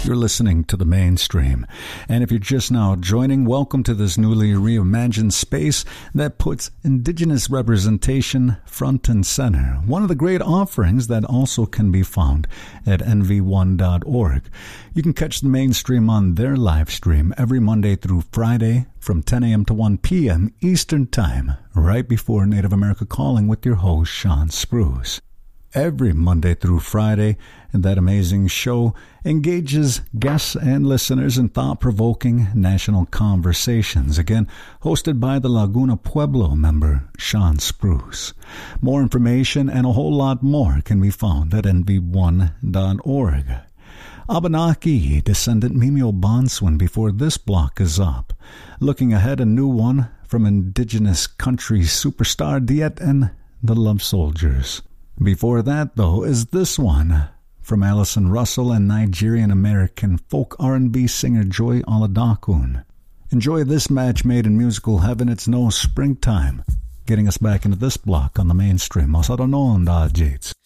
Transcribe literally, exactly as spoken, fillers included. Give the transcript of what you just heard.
You're listening to The Mainstream. And if you're just now joining, welcome to this newly reimagined space that puts Indigenous representation front and center. One of the great offerings that also can be found at N V one dot org. You can catch The Mainstream on their live stream every Monday through Friday from ten a.m. to one p.m. Eastern Time, right before Native America Calling with your host, Sean Spruce. Every Monday through Friday, and that amazing show engages guests and listeners in thought-provoking national conversations. Again, hosted by the Laguna Pueblo member, Sean Spruce. More information and a whole lot more can be found at N V one dot org. Abenaki descendant Mimi Obanswin before this block is up. Looking ahead, a new one from Indigenous country superstar Diet and the Love Soldiers. Before that, though, is this one from Alison Russell and Nigerian-American folk R and B singer Joy Oladokun. Enjoy this match made in musical heaven. It's no springtime. Getting us back into this block on The Mainstream. Masada no onda Jates.